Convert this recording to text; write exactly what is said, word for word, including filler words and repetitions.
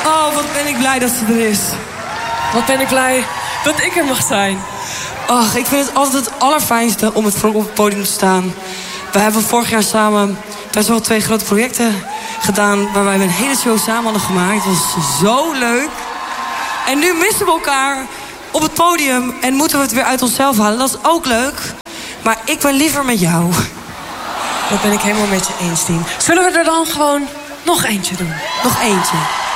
Oh, wat ben ik blij dat ze er is. Wat ben ik blij dat ik er mag zijn. Ach, ik vind het altijd het allerfijnste om met Frank op het podium te staan. We hebben vorig jaar samen best wel twee grote projecten gedaan... waarbij we een hele show samen hadden gemaakt. Het was zo leuk. En nu missen we elkaar op het podium en moeten we het weer uit onszelf halen. Dat is ook leuk. Maar ik ben liever met jou. Dat ben ik helemaal met je eens, Tien. Zullen we er dan gewoon nog eentje doen? Nog eentje.